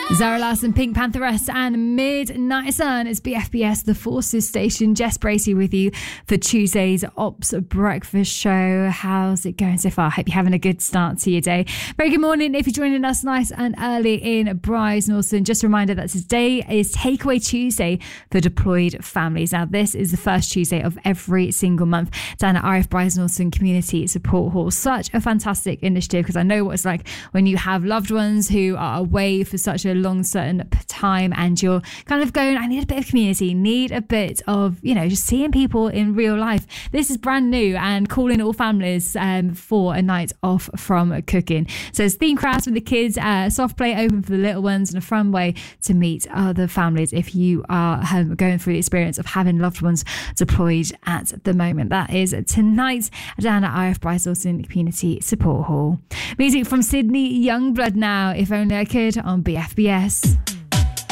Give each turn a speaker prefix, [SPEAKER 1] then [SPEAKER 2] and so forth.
[SPEAKER 1] Zara Larsson, Pink Pantheress and Midnight Sun. It's BFBS, the Forces Station. Jess Bracey with you for Tuesday's Ops Breakfast Show. How's it going so far? Hope you're having a good start to your day. Very good morning if you're joining us nice and early in Bryce Norton. Just a reminder that today is Takeaway Tuesday for deployed families. Now, this is the first Tuesday of every single month down at RF Bryce Norton Community Support Hall. Such a fantastic initiative, because I know what it's like when you have loved ones who are away for such a long certain time and you're kind of going, I need a bit of community, need a bit of, just seeing people in real life. This is brand new and calling all families for a night off from cooking. So it's theme crafts with the kids, soft play open for the little ones, and a fun way to meet other families if you are going through the experience of having loved ones deployed at the moment. That is tonight down at RF Bryce Norton Community Support Hall. Music from Sydney Youngblood now, If Only I Could, on BFBS.